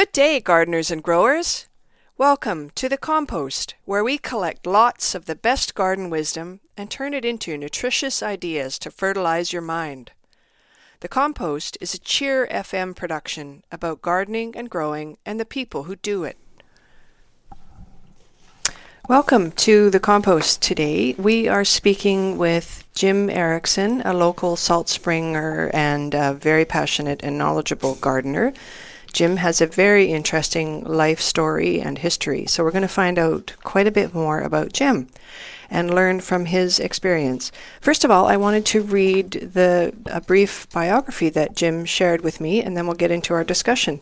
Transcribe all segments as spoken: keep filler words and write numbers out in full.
Good day, gardeners and growers. Welcome to The Compost, where we collect lots of the best garden wisdom and turn it into nutritious ideas to fertilize your mind. The Compost is a Cheer F M production about gardening and growing and the people who do it. Welcome to The Compost today. We are speaking with Jim Erickson, a local Salt Springer and a very passionate and knowledgeable gardener. Jim has a very interesting life story and history, so we're going to find out quite a bit more about Jim and learn from his experience. First of all, I wanted to read the a brief biography that Jim shared with me, and then we'll get into our discussion.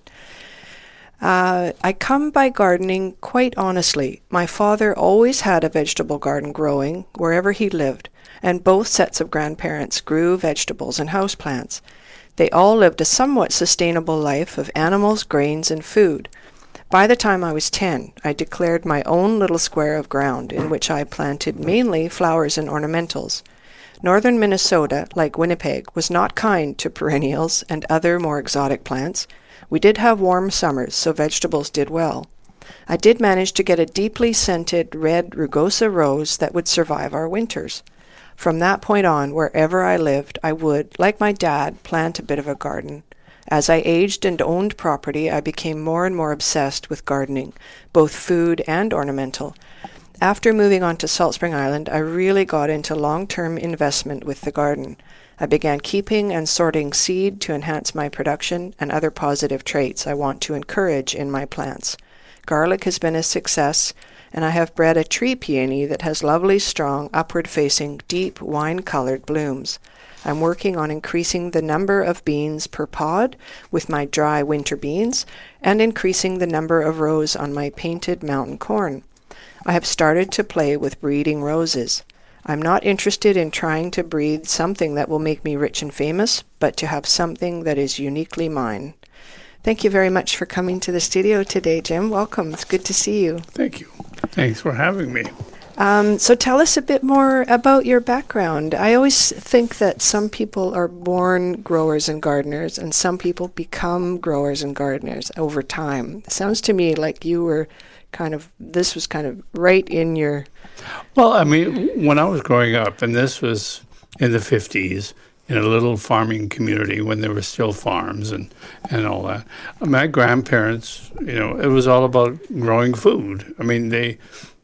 Uh, I come by gardening quite honestly. My father always had a vegetable garden growing wherever he lived, and both sets of grandparents grew vegetables and houseplants. They all lived a somewhat sustainable life of animals, grains, and food. By the time I was ten, I declared my own little square of ground in which I planted mainly flowers and ornamentals. Northern Minnesota, like Winnipeg, was not kind to perennials and other more exotic plants. We did have warm summers, so vegetables did well. I did manage to get a deeply scented red rugosa rose that would survive our winters. From that point on, wherever I lived, I would, like my dad, plant a bit of a garden. As I aged and owned property, I became more and more obsessed with gardening, both food and ornamental. After moving on to Salt Spring Island, I really got into long-term investment with the garden. I began keeping and sorting seed to enhance my production and other positive traits I want to encourage in my plants. Garlic has been a success, and I have bred a tree peony that has lovely, strong, upward-facing, deep, wine-colored blooms. I'm working on increasing the number of beans per pod with my dry winter beans and increasing the number of rows on my painted mountain corn. I have started to play with breeding roses. I'm not interested in trying to breed something that will make me rich and famous, but to have something that is uniquely mine. Thank you very much for coming to the studio today, Jim. Welcome. It's good to see you. Thank you. Thanks for having me. Um, so tell us a bit more about your background. I always think that some people are born growers and gardeners, and some people become growers and gardeners over time. It sounds to me like you were kind of, this was kind of right in your... Well, I mean, when I was growing up, and this was in the fifties, in a little farming community when there were still farms and, and all that. My grandparents, you know, it was all about growing food. I mean, they,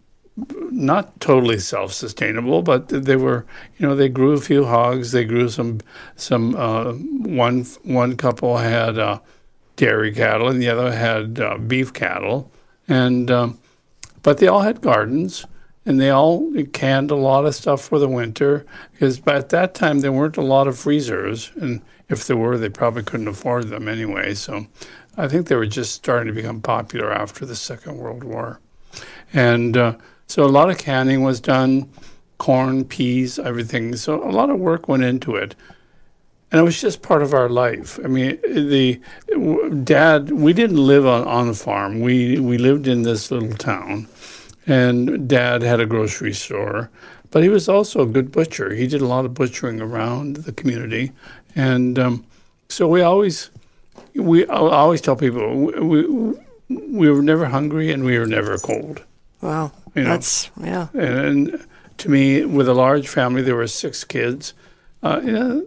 not totally self-sustainable, but they were, you know, they grew a few hogs. They grew some, some, uh, one, one couple had uh, dairy cattle and the other had uh, beef cattle. And, um, but they all had gardens. And they all canned a lot of stuff for the winter because at that time there weren't a lot of freezers. And if there were, they probably couldn't afford them anyway. So I think they were just starting to become popular after the Second World War. And uh, so a lot of canning was done, corn, peas, everything. So a lot of work went into it. And it was just part of our life. I mean, the dad, we didn't live on, on a farm. We, we lived in this little town. And Dad had a grocery store, but he was also a good butcher. He did a lot of butchering around the community. And um, so we always, we I always tell people, we, we, we were never hungry and we were never cold. Wow, you know? That's, yeah. And, and to me, with a large family, there were six kids, uh, you know,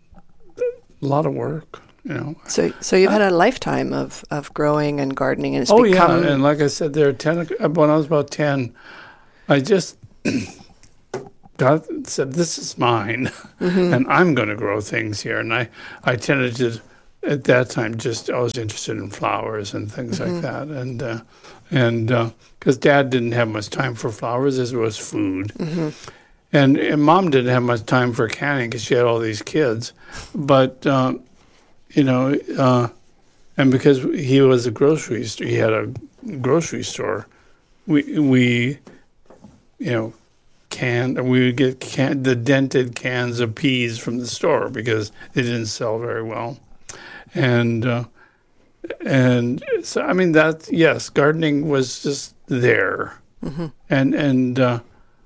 a lot of work. You know, so so you've had a lifetime of, of growing and gardening, and it's oh become... yeah, and like I said, there ten. When I was about ten, I just God said, "This is mine, mm-hmm. and I'm going to grow things here." And I, I tended to, at that time, just I was interested in flowers and things mm-hmm. like that, and uh, and because uh, Dad didn't have much time for flowers, as was food. Mm-hmm. And, and Mom didn't have much time for canning because she had all these kids, but. Uh, You know, uh, and because he was a grocery store, he had a grocery store. We we, you know, canned. We would get can, the dented cans of peas from the store because they didn't sell very well, and uh, and so I mean that yes, gardening was just there, mm-hmm. and and uh,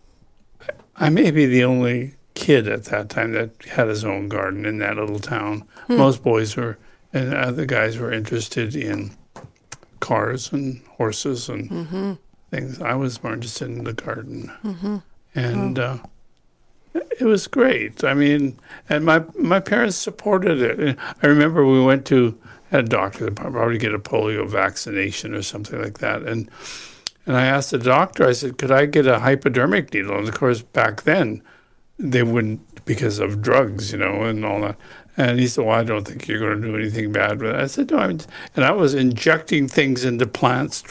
I may be the only kid at that time that had his own garden in that little town. Hmm. Most boys were, and other guys were interested in cars and horses and Mm-hmm. things. I was more interested in the garden. Mm-hmm. And uh, it was great. I mean, and my my parents supported it. And I remember we went to a doctor, probably get a polio vaccination or something like that. And and I asked the doctor, I said, could I get a hypodermic needle? And of course, back then, they wouldn't because of drugs, you know, and all that. And he said, well, I don't think you're going to do anything bad with it. I said, no. I'm, and I was injecting things into plants,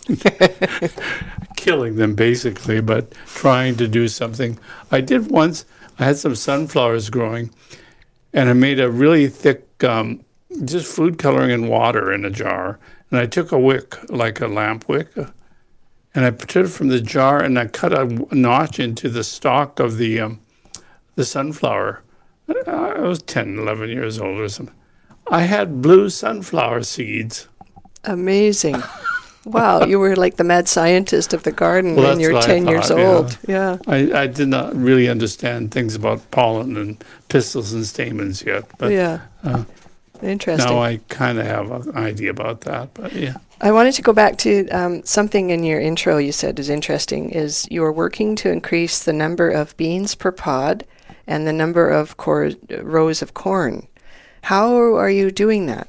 killing them basically, but trying to do something. I did once, I had some sunflowers growing, and I made a really thick, um, just food coloring and water in a jar. And I took a wick, like a lamp wick, and I put it from the jar, and I cut a notch into the stalk of the um, the sunflower. I was ten, eleven years old or something. I had blue sunflower seeds. Amazing. Wow, you were like the mad scientist of the garden Well, when that's you're what I ten years thought, yeah. old. Yeah. I, I did not really understand things about pollen and pistils and stamens yet, but yeah. uh, Interesting. now I kind of have an idea about that. But yeah, I wanted to go back to um, something in your intro you said is interesting, is you are working to increase the number of beans per pod and the number of cor- rows of corn. How are you doing that?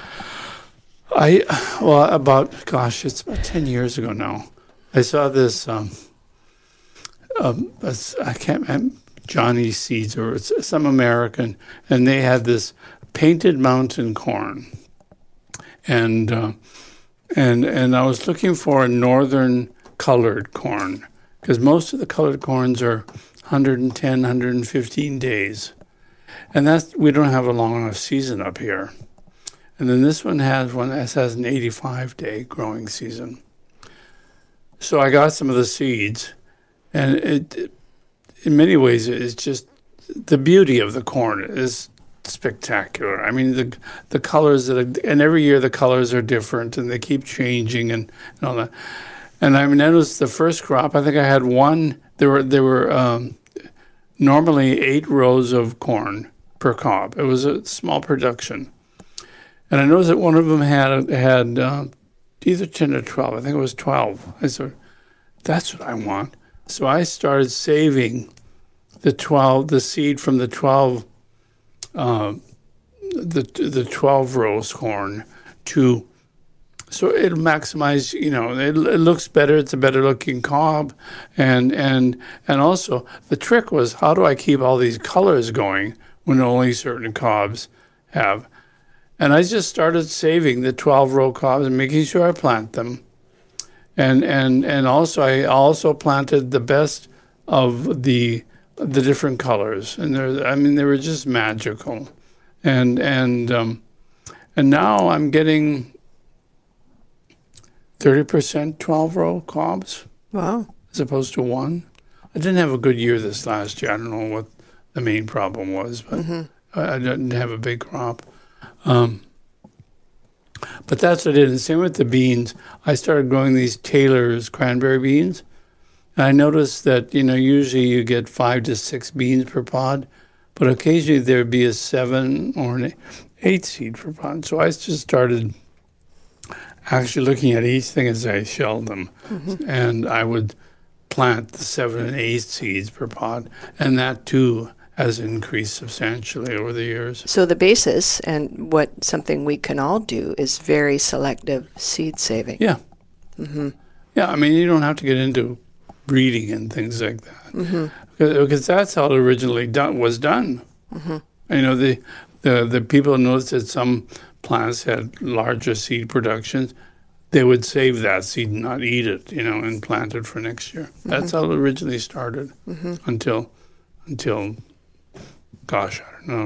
I, well, about, gosh, it's about ten years ago now. I saw this, um, um, I can't remember, Johnny Seeds or it's some American, and they had this painted mountain corn. And, uh, and, and I was looking for a northern colored corn, because most of the colored corns are one hundred ten, one hundred fifteen days. And that's, we don't have a long enough season up here. And then this one has one that has an eighty-five day growing season. So I got some of the seeds, and it, it in many ways, it's just the beauty of the corn is spectacular. I mean, the the colors that, are, and every year the colors are different, and they keep changing, and, and all that. And I noticed the first crop, I think I had one. There were there were um, normally eight rows of corn per cob. It was a small production. And I noticed that one of them had had uh, either ten or twelve. I think it was twelve. I said, that's what I want. So I started saving the twelve, the seed from the twelve, uh, the the twelve rows corn to, so it'll maximize. You know, it, it looks better. It's a better looking cob, and and and also the trick was, how do I keep all these colors going when only certain cobs have? And I just started saving the twelve row cobs and making sure I plant them. And and and also I also planted the best of the the different colors. And there, I mean, they were just magical. And and um, and now I'm getting thirty percent twelve row cobs. Wow. As opposed to one. I didn't have a good year this last year. I don't know what the main problem was, but mm-hmm. I, I didn't have a big crop. Um, but that's what I did. And same with the beans. I started growing these Taylor's cranberry beans. And I noticed that, you know, usually you get five to six beans per pod, but occasionally there'd be a seven or an eight seed per pod. So I just started actually looking at each thing as I shelled them. Mm-hmm. And I would plant the seven and eight seeds per pod. And that too has increased substantially over the years. So the basis, and what something we can all do, is very selective seed saving. Yeah. Mm-hmm. Yeah, I mean, you don't have to get into breeding and things like that. Mm-hmm. Because, because that's how it originally done, was done. Mm-hmm. You know, the, the, the people noticed that some plants had larger seed productions. They would save that seed and not eat it, you know, and plant it for next year. Mm-hmm. That's how it originally started. Mm-hmm. until until... Gosh, I don't know,